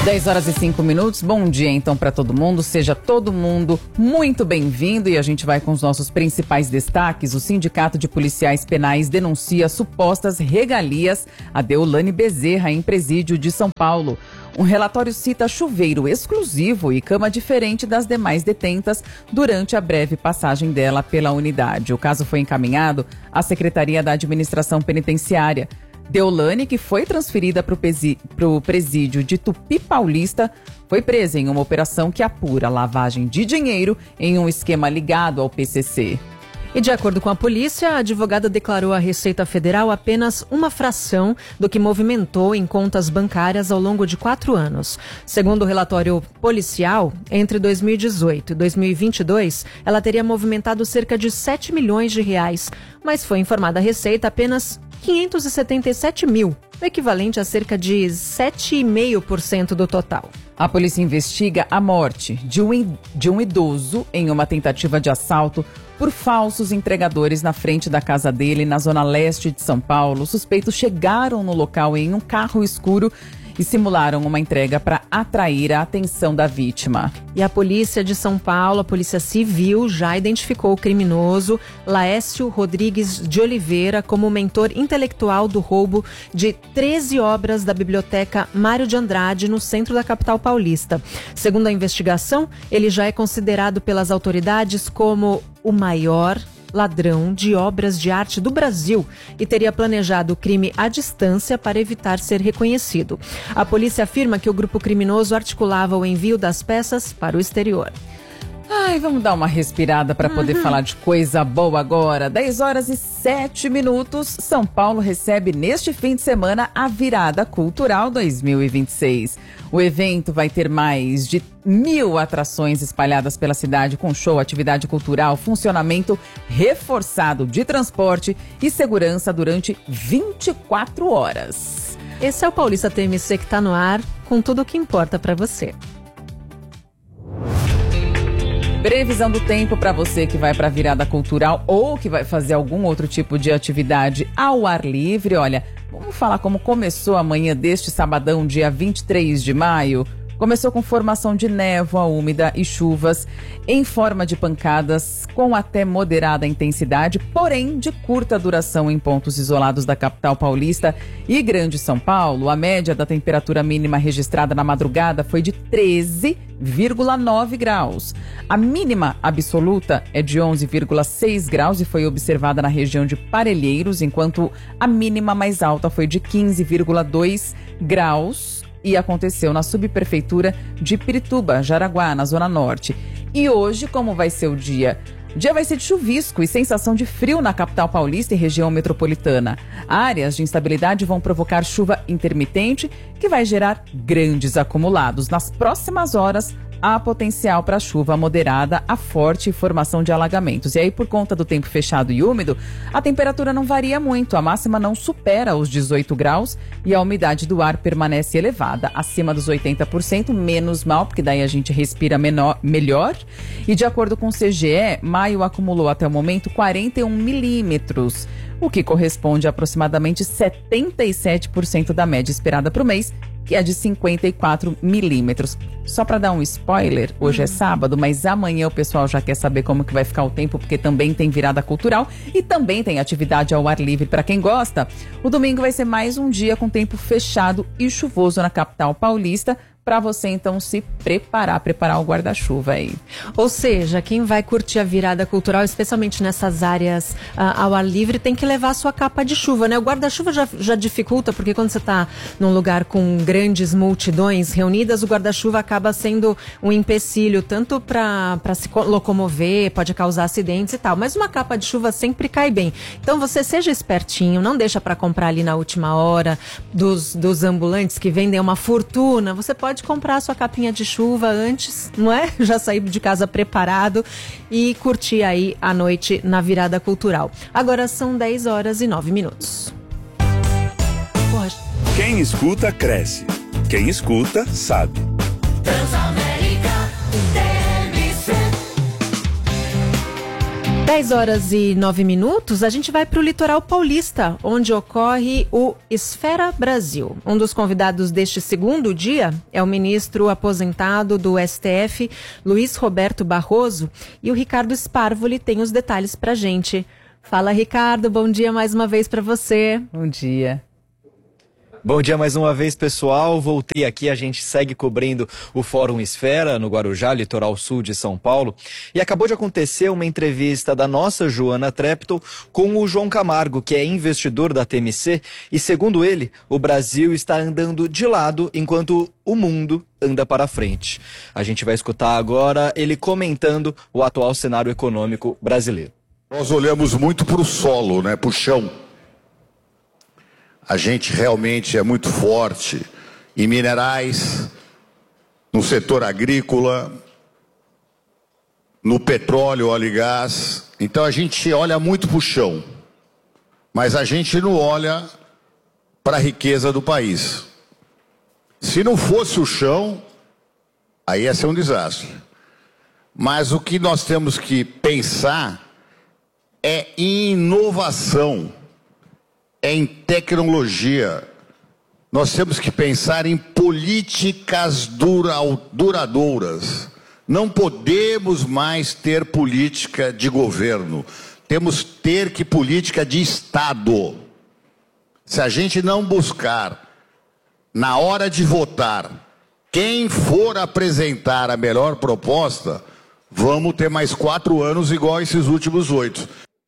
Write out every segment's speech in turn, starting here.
10h05. Bom dia então para todo mundo, seja todo mundo muito bem-vindo e a gente vai com os nossos principais destaques. O Sindicato de Policiais Penais denuncia supostas regalias a Deolane Bezerra em presídio de São Paulo. Um relatório cita chuveiro exclusivo e cama diferente das demais detentas durante a breve passagem dela pela unidade. O caso foi encaminhado à Secretaria da Administração Penitenciária. Deolane, que foi transferida para o presídio de Tupi Paulista, foi presa em uma operação que apura lavagem de dinheiro em um esquema ligado ao PCC. E de acordo com a polícia, a advogada declarou à Receita Federal apenas uma fração do que movimentou em contas bancárias ao longo de 4 anos. Segundo o relatório policial, entre 2018 e 2022, ela teria movimentado cerca de 7 milhões de reais, mas foi informada à Receita apenas 577 mil, o equivalente a cerca de 7,5% do total. A polícia investiga a morte de um idoso em uma tentativa de assalto por falsos entregadores na frente da casa dele, na zona leste de São Paulo. Os suspeitos chegaram no local em um carro escuro e simularam uma entrega para atrair a atenção da vítima. E a polícia de São Paulo, a polícia civil, já identificou o criminoso Laércio Rodrigues de Oliveira como mentor intelectual do roubo de 13 obras da Biblioteca Mário de Andrade, no centro da capital paulista. Segundo a investigação, ele já é considerado pelas autoridades como o maior ladrão de obras de arte do Brasil e teria planejado o crime à distância para evitar ser reconhecido. A polícia afirma que o grupo criminoso articulava o envio das peças para o exterior. Ai, vamos dar uma respirada para poder falar de coisa boa agora. 10h07. São Paulo recebe neste fim de semana a Virada Cultural 2026. O evento vai ter mais de 1.000 atrações espalhadas pela cidade, com show, atividade cultural, funcionamento reforçado de transporte e segurança durante 24 horas. Esse é o Paulista TMC que está no ar, com tudo o que importa para você. Previsão do tempo para você que vai para a virada cultural ou que vai fazer algum outro tipo de atividade ao ar livre. Olha, vamos falar como começou a manhã deste sabadão, dia 23 de maio. Começou com formação de névoa úmida e chuvas em forma de pancadas com até moderada intensidade, porém de curta duração em pontos isolados da capital paulista e Grande São Paulo. A média da temperatura mínima registrada na madrugada foi de 13,9 graus. A mínima absoluta é de 11,6 graus e foi observada na região de Parelheiros, enquanto a mínima mais alta foi de 15,2 graus. E aconteceu na subprefeitura de Pirituba, Jaraguá, na Zona Norte. E hoje, como vai ser o dia? O dia vai ser de chuvisco e sensação de frio na capital paulista e região metropolitana. Áreas de instabilidade vão provocar chuva intermitente, que vai gerar grandes acumulados. Nas próximas horas, há potencial para chuva moderada a forte e formação de alagamentos. E aí, por conta do tempo fechado e úmido, a temperatura não varia muito. A máxima não supera os 18 graus e a umidade do ar permanece elevada, acima dos 80%, menos mal, porque daí a gente respira melhor. E de acordo com o CGE, maio acumulou até o momento 41 milímetros, o que corresponde a aproximadamente 77% da média esperada para o mês, que é de 54 milímetros. Só para dar um spoiler, hoje é sábado, mas amanhã o pessoal já quer saber como que vai ficar o tempo, porque também tem virada cultural e também tem atividade ao ar livre para quem gosta. O domingo vai ser mais um dia com tempo fechado e chuvoso na capital paulista, para você então se preparar o guarda-chuva aí. Ou seja, quem vai curtir a virada cultural, especialmente nessas áreas ao ar livre, tem que levar a sua capa de chuva, né? O guarda-chuva já dificulta, porque quando você está num lugar com grandes multidões reunidas, o guarda-chuva acaba sendo um empecilho, tanto para se locomover, pode causar acidentes e tal, mas uma capa de chuva sempre cai bem. Então você seja espertinho, não deixa para comprar ali na última hora dos ambulantes que vendem uma fortuna. Você pode comprar sua capinha de chuva antes, não é? Já sair de casa preparado e curtir aí a noite na virada cultural. Agora são 10h09. Quem escuta, cresce. Quem escuta, sabe. 10h09, a gente vai para o litoral paulista, onde ocorre o Esfera Brasil. Um dos convidados deste segundo dia é o ministro aposentado do STF, Luiz Roberto Barroso, e o Ricardo Sparvoli tem os detalhes para a gente. Fala, Ricardo, bom dia mais uma vez para você. Bom dia. Bom dia mais uma vez, pessoal. Voltei aqui, a gente segue cobrindo o Fórum Esfera, no Guarujá, litoral sul de São Paulo. E acabou de acontecer uma entrevista da nossa Joana Treptow com o João Camargo, que é investidor da TMC. E segundo ele, o Brasil está andando de lado enquanto o mundo anda para frente. A gente vai escutar agora ele comentando o atual cenário econômico brasileiro. Nós olhamos muito para o solo, né, para o chão. A gente realmente é muito forte em minerais, no setor agrícola, no petróleo, óleo e gás. Então a gente olha muito para o chão, mas a gente não olha para a riqueza do país. Se não fosse o chão, aí ia ser um desastre. Mas o que nós temos que pensar é em inovação. É em tecnologia. Nós temos que pensar em políticas duradouras. Não podemos mais ter política de governo. Temos que ter política de Estado. Se a gente não buscar, na hora de votar, quem for apresentar a melhor proposta, vamos ter mais 4 anos igual esses últimos 8.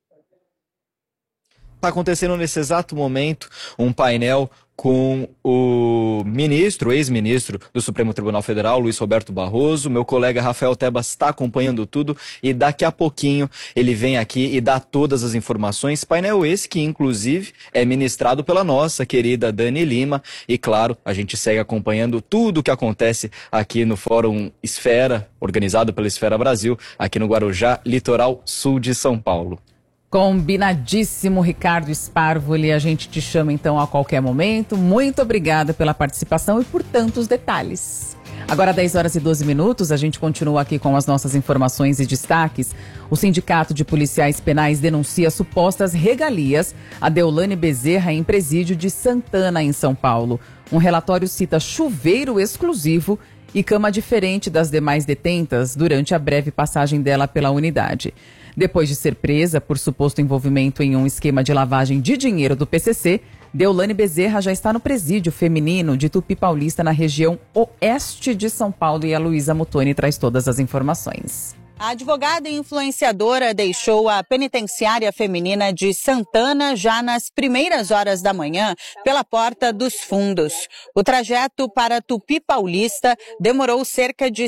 Está acontecendo nesse exato momento um painel com o ministro, ex-ministro do Supremo Tribunal Federal, Luiz Roberto Barroso. Meu colega Rafael Tebas está acompanhando tudo e daqui a pouquinho ele vem aqui e dá todas as informações. Painel esse que, inclusive, é ministrado pela nossa querida Dani Lima. E, claro, a gente segue acompanhando tudo o que acontece aqui no Fórum Esfera, organizado pela Esfera Brasil, aqui no Guarujá, litoral sul de São Paulo. Combinadíssimo, Ricardo Sparvoli. A gente te chama então a qualquer momento. Muito obrigada pela participação e por tantos detalhes. Agora, 10h12, a gente continua aqui com as nossas informações e destaques. O Sindicato de Policiais Penais denuncia supostas regalias a Deolane Bezerra em presídio de Santana, em São Paulo. Um relatório cita chuveiro exclusivo e cama diferente das demais detentas durante a breve passagem dela pela unidade. Depois de ser presa por suposto envolvimento em um esquema de lavagem de dinheiro do PCC, Deolane Bezerra já está no presídio feminino de Tupi Paulista, na região oeste de São Paulo. E a Luísa Mutoni traz todas as informações. A advogada e influenciadora deixou a penitenciária feminina de Santana já nas primeiras horas da manhã pela Porta dos Fundos. O trajeto para Tupi Paulista demorou cerca de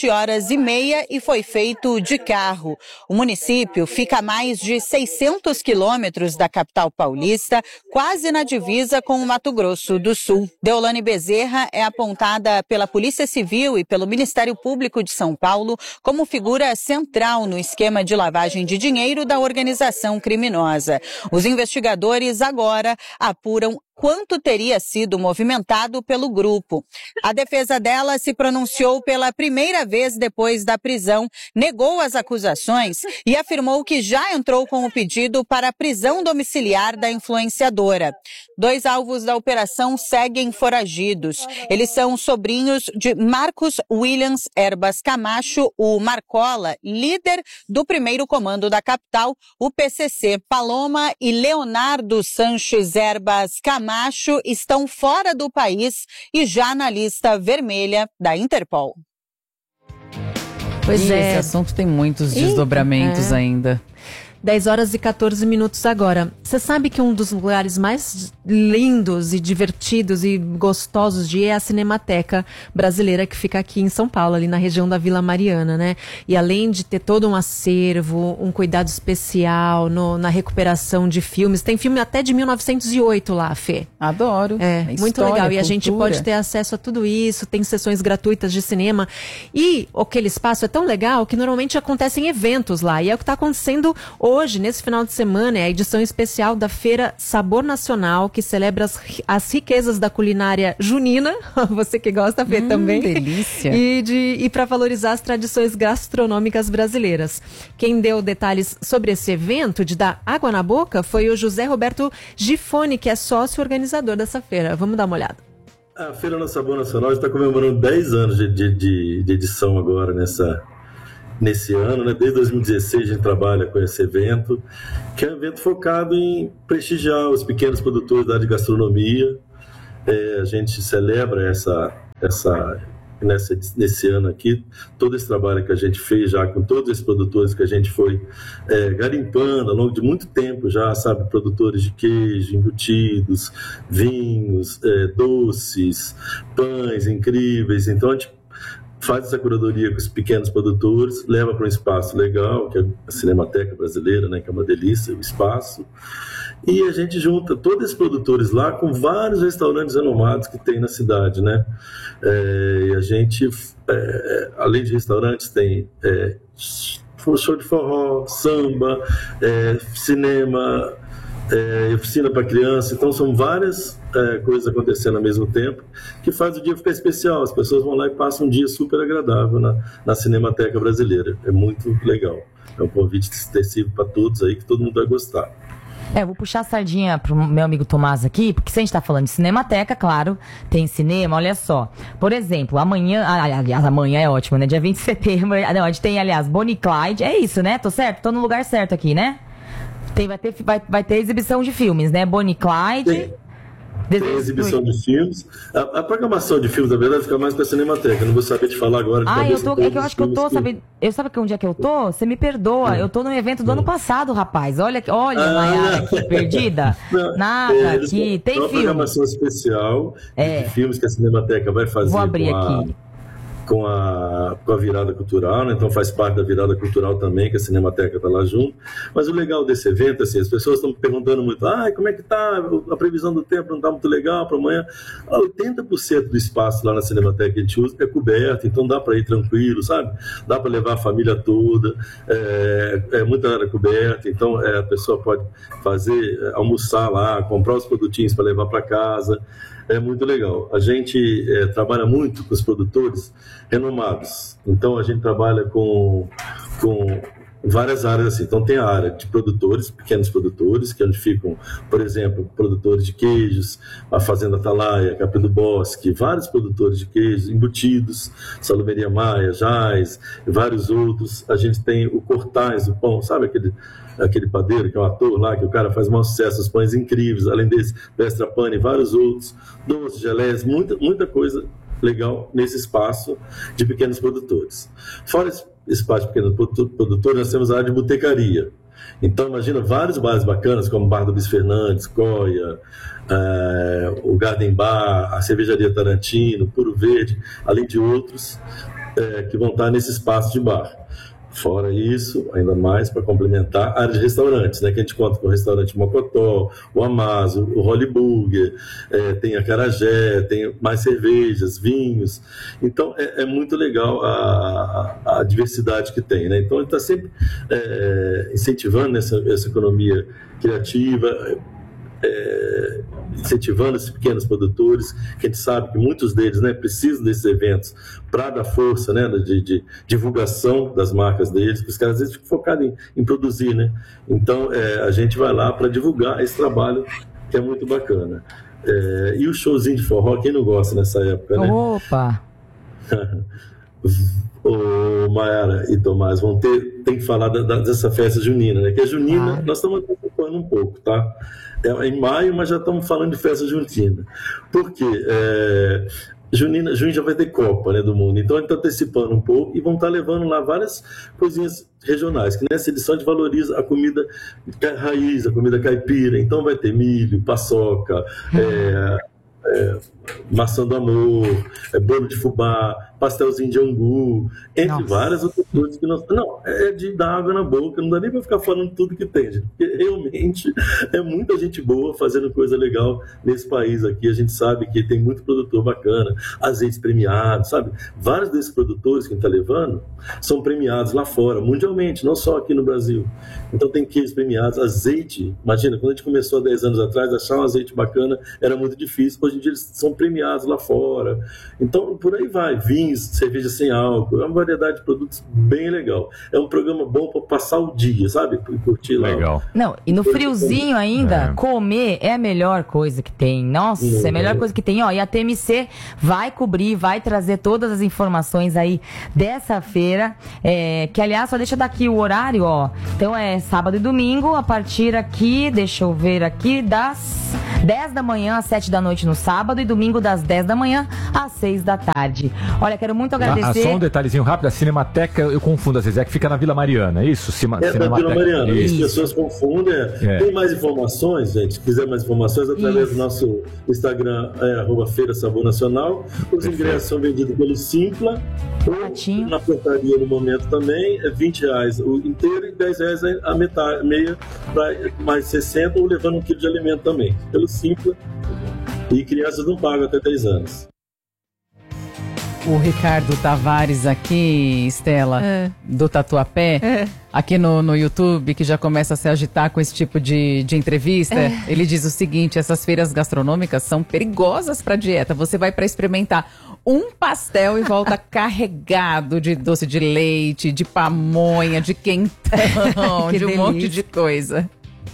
7h30 e foi feito de carro. O município fica a mais de 600 quilômetros da capital paulista, quase na divisa com o Mato Grosso do Sul. Deolane Bezerra é apontada pela Polícia Civil e pelo Ministério Público de São Paulo como figura central no esquema de lavagem de dinheiro da organização criminosa. Os investigadores agora apuram quanto teria sido movimentado pelo grupo. A defesa dela se pronunciou pela primeira vez depois da prisão, negou as acusações e afirmou que já entrou com o pedido para a prisão domiciliar da influenciadora. 2 alvos da operação seguem foragidos. Eles são sobrinhos de Marcos Williams Erbas Camacho, o Marcola, líder do primeiro comando da capital, o PCC. Paloma e Leonardo Sanches Erbas Camacho estão fora do país e já na lista vermelha da Interpol. Pois é. Esse assunto tem muitos desdobramentos ainda. 10h14 agora. Você sabe que um dos lugares mais lindos e divertidos e gostosos de ir é a Cinemateca Brasileira, que fica aqui em São Paulo, ali na região da Vila Mariana, né? E além de ter todo um acervo, um cuidado especial na recuperação de filmes, tem filme até de 1908 lá, Fê. Adoro. É, muito legal. E a gente pode ter acesso a tudo isso, tem sessões gratuitas de cinema. E aquele espaço é tão legal que normalmente acontecem eventos lá. E é o que está acontecendo hoje. hoje, nesse final de semana, é a edição especial da Feira Sabor Nacional, que celebra as riquezas da culinária junina, você que gosta, Fê, também. Delícia. E para valorizar as tradições gastronômicas brasileiras. Quem deu detalhes sobre esse evento de dar água na boca foi o José Roberto Gifone, que é sócio organizador dessa feira. Vamos dar uma olhada. A Feira do Sabor Nacional está comemorando 10 anos de edição agora nesse ano, né? Desde 2016 a gente trabalha com esse evento, que é um evento focado em prestigiar os pequenos produtores da área de gastronomia. A gente celebra nesse ano aqui, todo esse trabalho que a gente fez já com todos esses produtores que a gente foi garimpando ao longo de muito tempo já, sabe, produtores de queijo, embutidos, vinhos, doces, pães incríveis. Então a gente faz essa curadoria com os pequenos produtores, leva para um espaço legal, que é a Cinemateca Brasileira, né, que é uma delícia, o espaço. E a gente junta todos esses produtores lá com vários restaurantes renomados que tem na cidade, né? E a gente, além de restaurantes, tem show de forró, samba, cinema, oficina para criança. Então são várias coisas acontecendo ao mesmo tempo que faz o dia ficar especial. As pessoas vão lá e passam um dia super agradável na Cinemateca Brasileira. É muito legal. É um convite extensivo para todos aí, que todo mundo vai gostar. Eu vou puxar a sardinha pro meu amigo Tomás aqui, porque se a gente tá falando de Cinemateca, claro, tem cinema, olha só. Por exemplo, amanhã, aliás, amanhã é ótimo, né? Dia 20 de setembro, não, a gente tem, aliás, Bonnie e Clyde, é isso, né? Tô certo? Tô no lugar certo aqui, né? Vai ter exibição de filmes, né? Bonnie e Clyde... Tem exibição de filmes. A programação de filmes, na verdade, fica mais pra Cinemateca. Eu não vou saber te falar agora. Sabe que onde é que eu tô? Você me perdoa. Eu tô num evento do ano passado, rapaz. Olha, Nayara, aqui, perdida. Nada, aqui. Tem filme. Uma programação especial de filmes que a Cinemateca vai fazer. Vou abrir aqui. Com a virada cultural, né? Então faz parte da virada cultural também, que a Cinemateca está lá junto. Mas o legal desse evento, assim, as pessoas estão perguntando muito, como é que tá a previsão do tempo, não está muito legal para amanhã. 80% do espaço lá na Cinemateca que a gente usa é coberto, então dá para ir tranquilo, sabe? Dá para levar a família toda, muita área coberta, então a pessoa pode almoçar lá, comprar os produtinhos para levar para casa. É muito legal. A gente trabalha muito com os produtores renomados. Então, a gente trabalha com várias áreas assim. Então, tem a área de produtores, pequenos produtores, que é onde ficam, por exemplo, produtores de queijos, a Fazenda Atalaia, Capim do Bosque, vários produtores de queijos, embutidos, Salumeria Maia, Jais, e vários outros. A gente tem o Cortais do Pão, sabe aquele padeiro que é um ator lá, que o cara faz um sucesso, os pães incríveis, além desse, Vestra Pane e vários outros, doces, geleias, muita coisa legal nesse espaço de pequenos produtores. Fora esse espaço de pequenos produtores, nós temos a área de botecaria. Então, imagina vários bares bacanas, como o Bar do Bis Fernandes, Coia, o Garden Bar, a Cervejaria Tarantino, Puro Verde, além de outros que vão estar nesse espaço de bar. Fora isso, ainda mais para complementar, a área de restaurantes, né, que a gente conta com o restaurante Mocotó, o Amazo, o Holly Burger, tem a Carajé, tem mais cervejas, vinhos. Então, é muito legal a diversidade que tem, né? Então, ele está sempre incentivando essa economia criativa, incentivando esses pequenos produtores, que a gente sabe que muitos deles, né, precisam desses eventos para dar força, né, de divulgação das marcas deles, porque os caras às vezes ficam focados em produzir, né? Então a gente vai lá para divulgar esse trabalho que é muito bacana. E o showzinho de forró, quem não gosta nessa época, né? Opa! O Mayara e Tomás tem que falar dessa festa junina, né? Que a junina, nós estamos antecipando um pouco, tá? Em maio, mas já estamos falando de festa junina. Por quê? Junho já vai ter Copa, né, do Mundo, então a gente está antecipando um pouco e vão estar levando lá várias coisinhas regionais, que nessa edição a gente valoriza a comida raiz, a comida caipira, então vai ter milho, paçoca, maçã do amor, bolo de fubá, pastelzinho de angu, entre várias outras coisas que nós... Não, é de dar água na boca, não dá nem para ficar falando tudo que tem, gente, porque realmente é muita gente boa fazendo coisa legal nesse país aqui. A gente sabe que tem muito produtor bacana, azeites premiados, sabe? Vários desses produtores que a gente está levando são premiados lá fora, mundialmente, não só aqui no Brasil. Então tem queijos premiados, azeite, imagina, quando a gente começou há 10 anos atrás, achar um azeite bacana era muito difícil, hoje em dia eles são premiados lá fora. Então por aí vai, vinhos, cerveja sem álcool, é uma variedade de produtos bem legal. É um programa bom para passar o dia, sabe? Pra curtir lá. Legal. Não, e no friozinho ainda, comer é a melhor coisa que tem. Nossa, é a melhor coisa que tem. Ó, e a TMC vai cobrir, vai trazer todas as informações aí dessa feira, que aliás, só deixa daqui o horário, ó. Então é sábado e domingo, a partir aqui, deixa eu ver aqui, das 10 da manhã às 7 da noite no sábado e domingo das 10 da manhã às 6 da tarde. Olha, quero muito agradecer. Só um detalhezinho rápido, a Cinemateca, eu confundo às vezes, é que fica na Vila Mariana, é isso? Na Vila Mariana, as pessoas confundem. Tem mais informações, gente, se quiser mais informações, através do nosso Instagram, @Feira Sabor Nacional. Os ingressos são vendidos pelo Simpla, ou na portaria no momento também, é R$20 o inteiro e R$10 a metade, meia, para mais 60, ou levando 1 quilo de alimento também, pelo Simpla. E crianças não pagam até 10 anos. O Ricardo Tavares aqui, Estela, do Tatuapé, aqui no YouTube, que já começa a se agitar com esse tipo de entrevista, ele diz o seguinte: essas feiras gastronômicas são perigosas para dieta. Você vai para experimentar um pastel e volta carregado de doce de leite, de pamonha, de quentão, de um monte de coisa.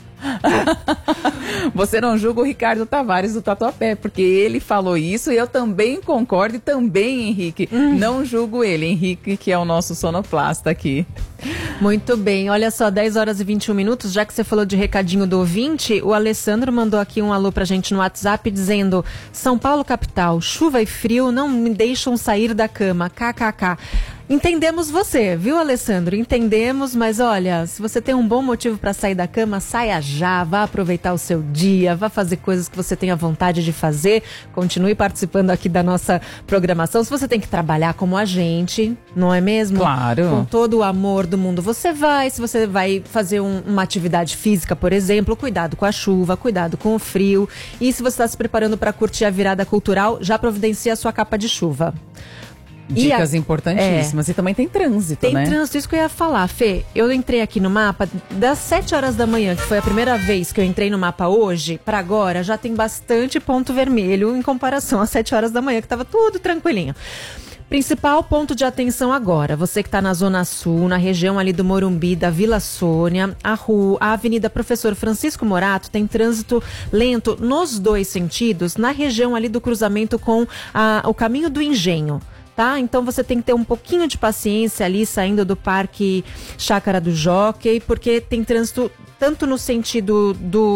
Você não julga o Ricardo Tavares do Tatuapé, porque ele falou isso e eu também concordo, e também, Henrique, não julgo ele, Henrique, que é o nosso sonoplasta aqui. Muito bem, olha só, 10 horas e 21 minutos, já que você falou de recadinho do ouvinte, o Alessandro mandou aqui um alô pra gente no WhatsApp dizendo: São Paulo capital, chuva e frio não me deixam sair da cama, kkk. Entendemos você, viu, Alessandro? Entendemos, mas olha, se você tem um bom motivo para sair da cama, saia já, vá aproveitar o seu dia, vá fazer coisas que você tenha vontade de fazer, continue participando aqui da nossa programação. Se você tem que trabalhar como a gente, não é mesmo? Claro. Com todo o amor do mundo, você vai. Se você vai fazer uma atividade física, por exemplo, cuidado com a chuva, cuidado com o frio. E se você está se preparando para curtir a virada cultural, já providencia a sua capa de chuva. Dicas importantíssimas. E também tem trânsito, né? Tem trânsito, isso que eu ia falar, Fê. Eu entrei aqui no mapa, das 7 horas da manhã, que foi a primeira vez que eu entrei no mapa hoje, para agora, já tem bastante ponto vermelho em comparação às 7 horas da manhã, que estava tudo tranquilinho. Principal ponto de atenção agora, você que está na Zona Sul, na região ali do Morumbi, da Vila Sônia, a Avenida Professor Francisco Morato tem trânsito lento nos dois sentidos, na região ali do cruzamento com o Caminho do Engenho. Tá? Então você tem que ter um pouquinho de paciência ali saindo do Parque Chácara do Jockey, porque tem trânsito tanto no sentido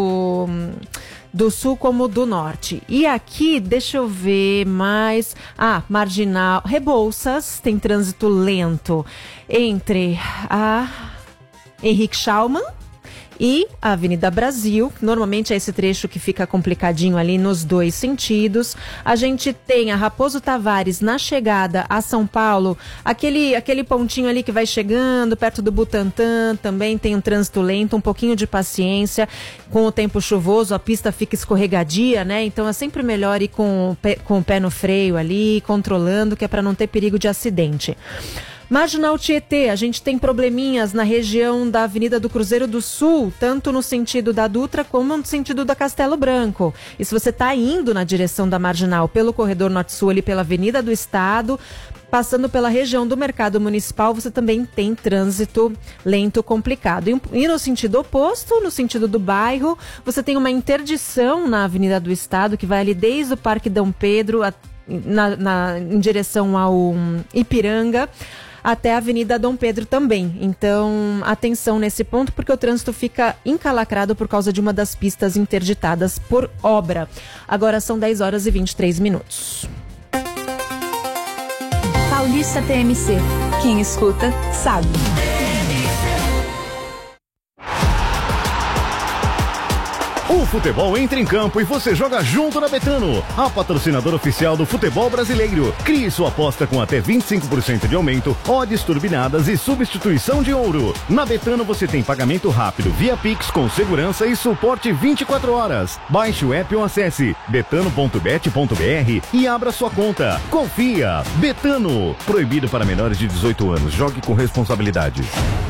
do sul como do norte. E aqui, deixa eu ver mais... Marginal, Rebouças, tem trânsito lento entre a Henrique Schaumann e a Avenida Brasil. Normalmente é esse trecho que fica complicadinho ali nos dois sentidos. A gente tem a Raposo Tavares na chegada a São Paulo, aquele pontinho ali que vai chegando perto do Butantã, também tem um trânsito lento, um pouquinho de paciência. Com o tempo chuvoso, a pista fica escorregadia, né? Então é sempre melhor ir com o pé no freio ali, controlando, que é para não ter perigo de acidente. Marginal Tietê, a gente tem probleminhas na região da Avenida do Cruzeiro do Sul, tanto no sentido da Dutra como no sentido da Castelo Branco. E se você está indo na direção da Marginal pelo corredor Norte-Sul, ali pela Avenida do Estado, passando pela região do Mercado Municipal, você também tem trânsito lento complicado. E no sentido oposto, no sentido do bairro, você tem uma interdição na Avenida do Estado, que vai ali desde o Parque Dom Pedro em direção ao Ipiranga, até a Avenida Dom Pedro também. Então, atenção nesse ponto, porque o trânsito fica encalacrado por causa de uma das pistas interditadas por obra. Agora são 10 horas e 23 minutos. Paulista TMC. Quem escuta, sabe. O futebol entra em campo e você joga junto na Betano, a patrocinadora oficial do futebol brasileiro. Crie sua aposta com até 25% de aumento, odds turbinadas e substituição de ouro. Na Betano você tem pagamento rápido via Pix com segurança e suporte 24 horas. Baixe o app ou acesse betano.bet.br e abra sua conta. Confia! Betano. Proibido para menores de 18 anos. Jogue com responsabilidade.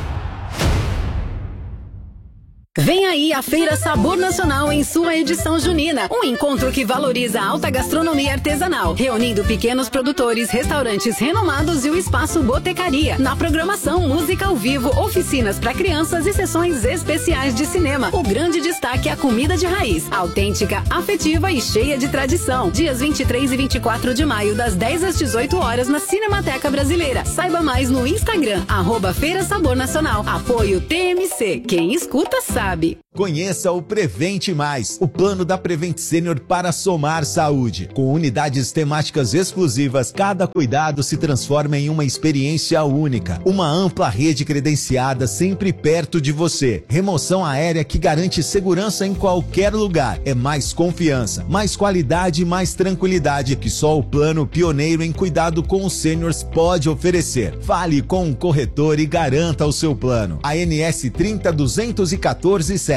Vem aí a Feira Sabor Nacional em sua edição junina. Um encontro que valoriza a alta gastronomia artesanal, reunindo pequenos produtores, restaurantes renomados e o espaço Botecaria. Na programação, música ao vivo, oficinas para crianças e sessões especiais de cinema. O grande destaque é a comida de raiz, autêntica, afetiva e cheia de tradição. Dias 23 e 24 de maio, das 10 às 18 horas, na Cinemateca Brasileira. Saiba mais no Instagram, @Feira Sabor Nacional. Apoio TMC. Quem escuta sabe. Conheça o Prevente Mais, o plano da Prevent Senior para somar saúde. Com unidades temáticas exclusivas, cada cuidado se transforma em uma experiência única. Uma ampla rede credenciada sempre perto de você. Remoção aérea que garante segurança em qualquer lugar. É mais confiança, mais qualidade e mais tranquilidade que só o plano pioneiro em cuidado com os seniors pode oferecer. Fale com um corretor e garanta o seu plano. ANS 30.214.7.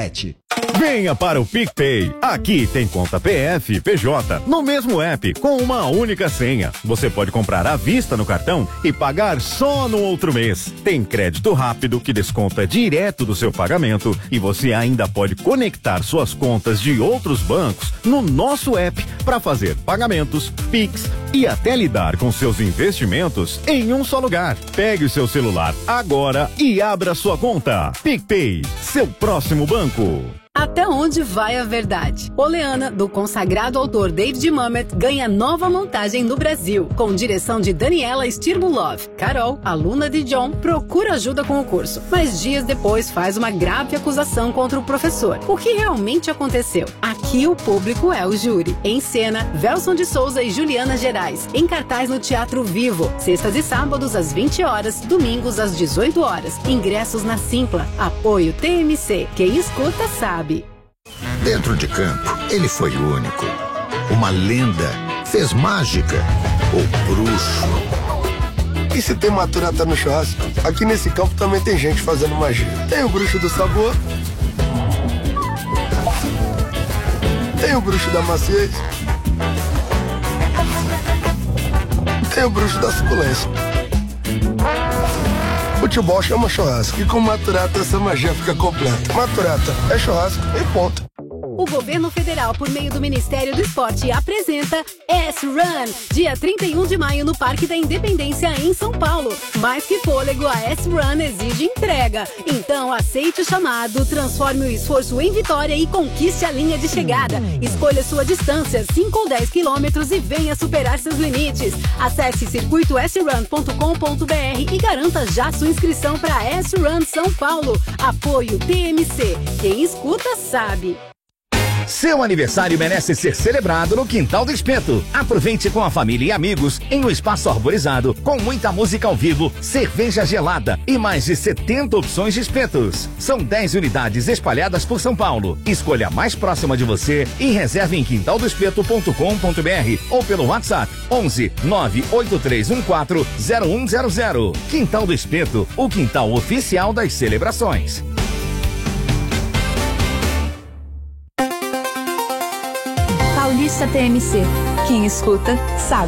Venha para o PicPay. Aqui tem conta PF, PJ, no mesmo app, com uma única senha. Você pode comprar à vista no cartão e pagar só no outro mês. Tem crédito rápido que desconta direto do seu pagamento e você ainda pode conectar suas contas de outros bancos no nosso app para fazer pagamentos, Pix e até lidar com seus investimentos em um só lugar. Pegue o seu celular agora e abra sua conta. PicPay, seu próximo banco. Até onde vai a verdade? Oleana, do consagrado autor David Mamet, ganha nova montagem no Brasil, com direção de Daniela Stirmulov. Carol, aluna de John, procura ajuda com o curso, mas dias depois faz uma grave acusação contra o professor. O que realmente aconteceu? Aqui o público é o júri. Em cena, Velson de Souza e Juliana Gerais, em cartaz no Teatro Vivo, sextas e sábados às 20 horas, domingos às 18 horas. Ingressos na Simpla. Apoio TMC. Quem escuta sabe. Dentro de campo, ele foi único. Uma lenda, fez mágica, o bruxo. E se tem maturata no churrasco, aqui nesse campo também tem gente fazendo magia. Tem o bruxo do sabor, tem o bruxo da maciez, tem o bruxo da suculência. Futebol chama churrasco e com Maturata essa magia fica completa. Maturata é churrasco e ponto. O governo federal, por meio do Ministério do Esporte, apresenta S-Run, dia 31 de maio no Parque da Independência, em São Paulo. Mais que fôlego, a S-Run exige entrega. Então, aceite o chamado, transforme o esforço em vitória e conquiste a linha de chegada. Escolha sua distância, 5 ou 10 quilômetros, e venha superar seus limites. Acesse circuitosrun.com.br e garanta já sua inscrição para a S-Run São Paulo. Apoio TMC. Quem escuta sabe. Seu aniversário merece ser celebrado no Quintal do Espeto. Aproveite com a família e amigos em um espaço arborizado, com muita música ao vivo, cerveja gelada e mais de 70 opções de espetos. São 10 unidades espalhadas por São Paulo. Escolha a mais próxima de você e reserve em quintaldoespeto.com.br ou pelo WhatsApp 11 98314 0100. Quintal do Espeto, o quintal oficial das celebrações. Paulista TMC. Quem escuta, sabe.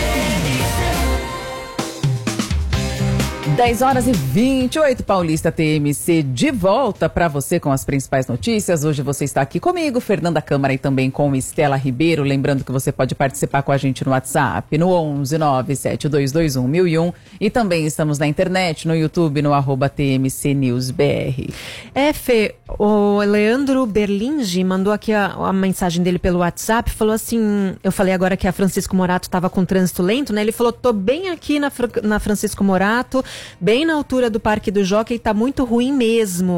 10 horas e 28, Paulista TMC, de volta para você com as principais notícias. Hoje você está aqui comigo, Fernanda Câmara, e também com Estela Ribeiro. Lembrando que você pode participar com a gente no WhatsApp, no 11 97221 1001. E também estamos na internet, no YouTube, no @TMC News BR. Fê, o Leandro Berlingi mandou aqui a mensagem dele pelo WhatsApp, falou assim, eu falei agora que a Francisco Morato estava com trânsito lento, né? Ele falou, tô bem aqui na Francisco Morato, bem na altura do Parque do Jockey, tá muito ruim mesmo.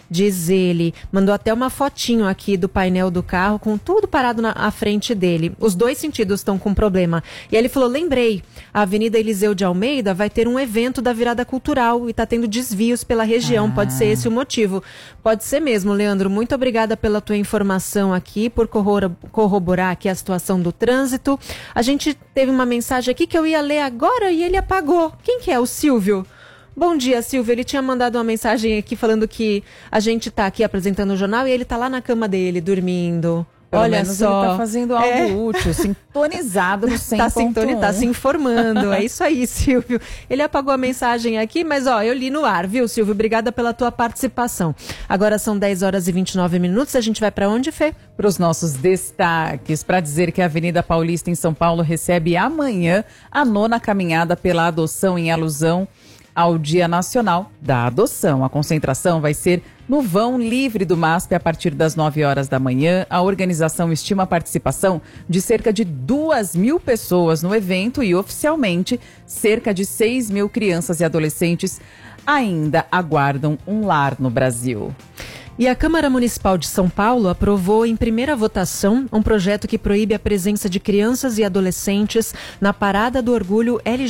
diz ele. Mandou até uma fotinho aqui do painel do carro com tudo parado à frente dele. Os dois sentidos estão com problema. E aí ele falou, lembrei, a Avenida Eliseu de Almeida vai ter um evento da virada cultural e está tendo desvios pela região. Pode ser esse o motivo. Pode ser mesmo, Leandro. Muito obrigada pela tua informação aqui, por corroborar aqui a situação do trânsito. A gente teve uma mensagem aqui que eu ia ler agora e ele apagou. Quem que é? O Silvio. Bom dia, Silvio. Ele tinha mandado uma mensagem aqui falando que a gente está aqui apresentando o jornal e ele está lá na cama dele, dormindo. Pelo Olha menos só. ele tá fazendo algo útil, sintonizado no 100.1. Tá se informando, é isso aí, Silvio. Ele apagou a mensagem aqui, mas ó, eu li no ar, viu, Silvio? Obrigada pela tua participação. Agora são 10 horas e 29 minutos, a gente vai para onde, Fê? Para os nossos destaques, para dizer que a Avenida Paulista em São Paulo recebe amanhã a 9ª caminhada pela adoção em alusão ao Dia Nacional da Adoção. A concentração vai ser no vão livre do MASP a partir das 9 horas da manhã. A organização estima a participação de cerca de 2.000 pessoas no evento e, oficialmente, cerca de 6.000 crianças e adolescentes ainda aguardam um lar no Brasil. E a Câmara Municipal de São Paulo aprovou em primeira votação um projeto que proíbe a presença de crianças e adolescentes na Parada do Orgulho LGBT.